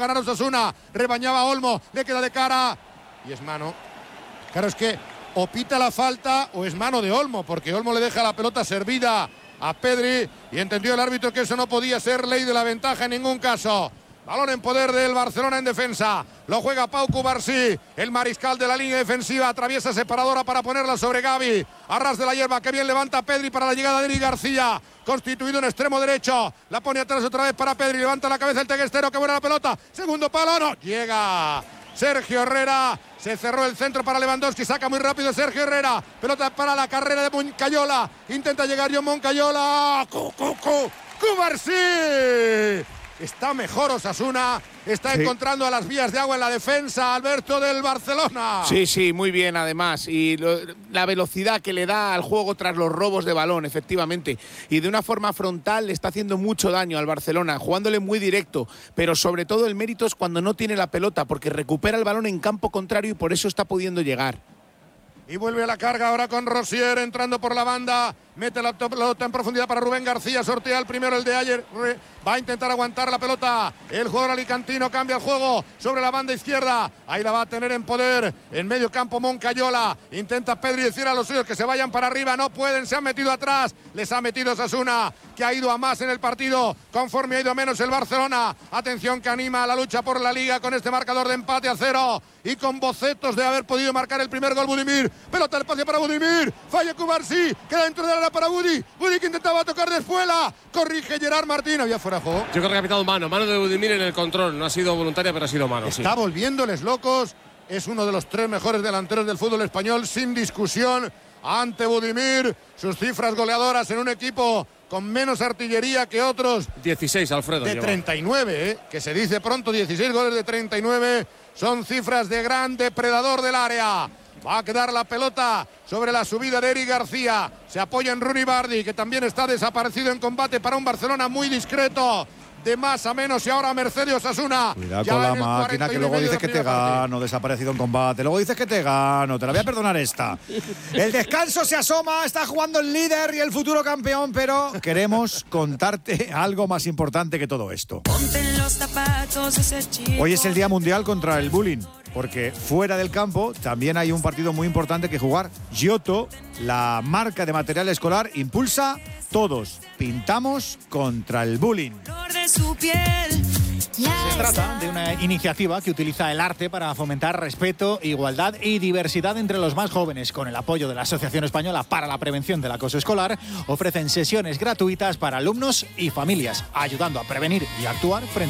ganar Osasuna. Rebañaba Olmo, le queda de cara y es mano. Claro, es que o pita la falta o es mano de Olmo, porque Olmo le deja la pelota servida a Pedri y entendió el árbitro que eso no podía ser ley de la ventaja en ningún caso. Balón en poder del Barcelona en defensa. Lo juega Pau Cubarsí, el mariscal de la línea defensiva. Atraviesa separadora para ponerla sobre Gavi. A ras de la hierba, que bien levanta Pedri para la llegada de Eric García. Constituido en extremo derecho. La pone atrás otra vez para Pedri. Levanta la cabeza el teguestero, que buena la pelota. Segundo palo, no llega Sergio Herrera. Se cerró el centro para Lewandowski. Saca muy rápido Sergio Herrera. Pelota para la carrera de Moncayola. Intenta llegar John Moncayola. Cubarsí. Está mejor Osasuna, está encontrando a las vías de agua en la defensa, Alberto, del Barcelona. Sí, muy bien además. Y la velocidad que le da al juego tras los robos de balón, efectivamente. Y de una forma frontal le está haciendo mucho daño al Barcelona, jugándole muy directo. Pero sobre todo el mérito es cuando no tiene la pelota, porque recupera el balón en campo contrario y por eso está pudiendo llegar. Y vuelve a la carga ahora con Rosier entrando por la banda. Mete la pelota en profundidad para Rubén García. Sortea el primero, el de ayer. Va a intentar aguantar la pelota. El jugador alicantino cambia el juego sobre la banda izquierda. Ahí la va a tener en poder. En medio campo Moncayola. Intenta Pedri decir a los suyos que se vayan para arriba. No pueden, se han metido atrás. Les ha metido Osasuna, que ha ido a más en el partido conforme ha ido a menos el Barcelona. Atención, que anima a la lucha por la Liga con este marcador de empate a 0. Y con bocetos de haber podido marcar el primer gol Budimir. Pelota al espacio para Budimir. Falla Cubarsí. Queda dentro de la área para Budi. Budi que intentaba tocar de espuela. Corrige Gerard Martín. Había fuera de juego. Yo creo que ha pitado mano de Budimir en el control. No ha sido voluntaria, pero ha sido mano. Está volviéndoles locos. Es uno de los 3 mejores delanteros del fútbol español, sin discusión. Ante Budimir, sus cifras goleadoras en un equipo con menos artillería que otros. 16, Alfredo. De 39, que se dice pronto, 16 goles de 39. Son cifras de gran depredador del área. Va a quedar la pelota sobre la subida de Eric García. Se apoya en Rooney Bardi, que también está desaparecido en combate para un Barcelona muy discreto. De más a menos y ahora Mercedes Osasuna. Cuidado con la máquina, que luego dices que te gano, desaparecido en combate. Luego dices que te gano, te la voy a perdonar esta. El descanso se asoma, está jugando el líder y el futuro campeón, pero queremos contarte algo más importante que todo esto. Hoy es el Día Mundial contra el Bullying, porque fuera del campo también hay un partido muy importante que jugar. Giotto, la marca de material escolar, impulsa Todos Pintamos contra el Bullying. Se trata de una iniciativa que utiliza el arte para fomentar respeto, igualdad y diversidad entre los más jóvenes. Con el apoyo de la Asociación Española para la Prevención del Acoso Escolar, ofrecen sesiones gratuitas para alumnos y familias, ayudando a prevenir y actuar frente